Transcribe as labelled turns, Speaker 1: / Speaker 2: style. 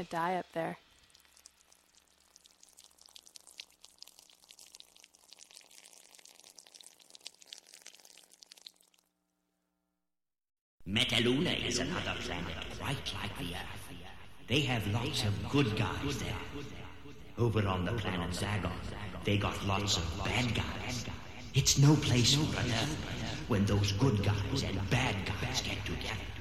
Speaker 1: gonna die up there.
Speaker 2: Metaluna is another planet quite like the Earth. They have lots of good guys there. Over on the planet Zagon, they got lots of bad guys. It's no place for an Earth when those good guys and bad guys get together.